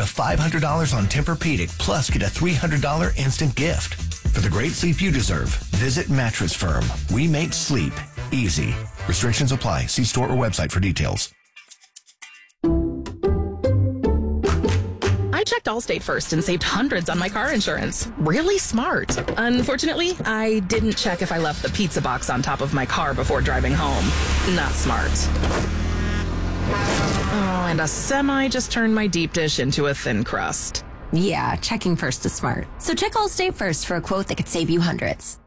$500 on Tempur-Pedic, plus get a $300 instant gift. For the great sleep you deserve, visit Mattress Firm. We make sleep easy. Restrictions apply. See store or website for details. I checked Allstate first and saved hundreds on my car insurance. Really smart. Unfortunately, I didn't check if I left the pizza box on top of my car before driving home. Not smart. Oh, and a semi just turned my deep dish into a thin crust. Yeah, checking first is smart. So check Allstate first for a quote that could save you hundreds.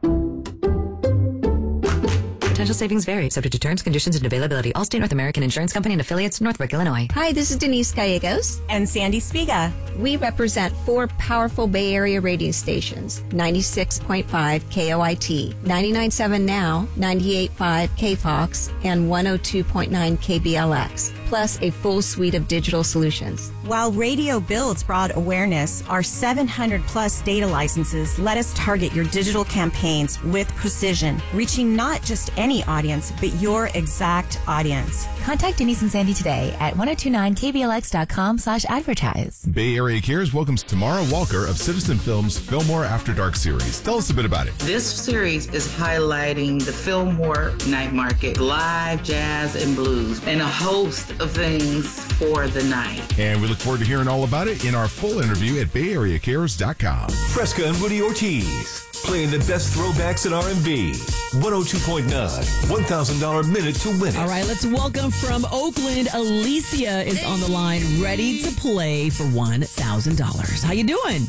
Potential savings vary, subject to terms, conditions, and availability. Allstate North American Insurance Company and affiliates, Northbrook, Illinois. Hi, this is Denise Gallegos. And Sandy Spiga. We represent 4 powerful Bay Area radio stations, 96.5 KOIT, 99.7 Now, 98.5 KFOX, and 102.9 KBLX, plus a full suite of digital solutions. While radio builds broad awareness, our 700-plus data licenses let us target your digital campaigns with precision, reaching not just any audience, but your exact audience. Contact Denise and Sandy today at 1029kblx.com/advertise. Bay Area Cares welcomes Tamara Walker of Citizen Films' Fillmore After Dark series. Tell us a bit about it. This series is highlighting the Fillmore night market, live jazz and blues, and a host of things for the night. And we look forward to hearing all about it in our full interview at BayAreaCares.com. Fresca and Woody Ortiz, playing the best throwbacks in R&B. 102.9, $1,000 minute to win it. All right, let's welcome from Oakland, Alicia is on the line, ready to play for $1,000. How you doing?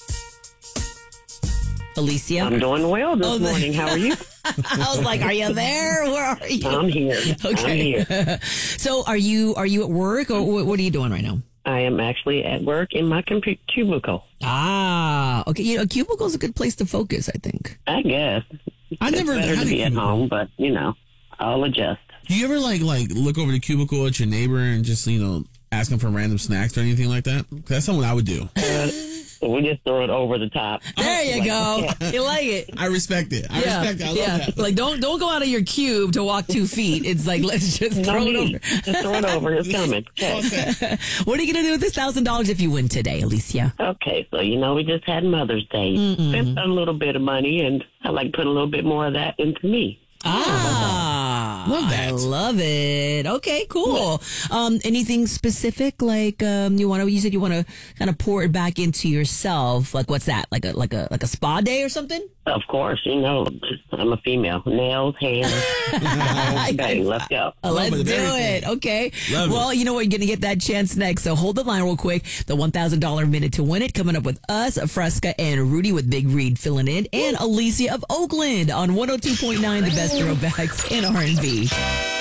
Alicia? I'm doing well this morning. How are you? I was like, are you there? Where are you? I'm here. Okay. I'm here. So are you at work or what are you doing right now? I am actually at work in my cubicle. Ah, okay. You know, a cubicle is a good place to focus, I think. I guess. I never better had to a be at cubicle. home, but I'll adjust. Do you ever like look over the cubicle at your neighbor and just ask them for random snacks or anything like that? 'Cause that's something I would do. We just throw it over the top. There you go. You like it. I respect it. I respect it. I love that. Like don't go out of your cube to walk 2 feet. It's like let's just throw it over. Just throw it over. It's coming. Okay. What are you gonna do with this $1,000 if you win today, Alicia? Okay, so we just had Mother's Day. Spent a little bit of money, and I like to put a little bit more of that into me. Love that. I love it. Okay, cool. Anything specific like you said you want to kind of pour it back into yourself? Like what's that? Like a spa day or something? Of course, I'm a female. Nails, hair. Okay, let's go. Let's do it. Okay. Well, you know what? You're going to get that chance next. So hold the line real quick. The $1,000 minute to win it coming up with us, Fresca and Rudy with Big Reed filling in, and Alicia of Oakland on 102.9, the best throwbacks in R&B.